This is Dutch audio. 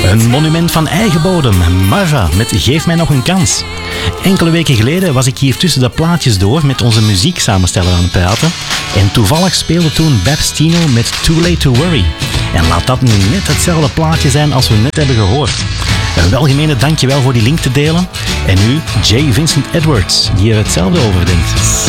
Een monument van eigen bodem, Marva met Geef mij nog een kans. Enkele weken geleden was ik hier tussen de plaatjes door met onze muzieksamensteller aan het praten. En toevallig speelde toen Babs Tino met Too Late to Worry. En laat dat nu net hetzelfde plaatje zijn als we net hebben gehoord. Een welgemeende dankjewel voor die link te delen. En nu J. Vincent Edwards, die er hetzelfde over denkt.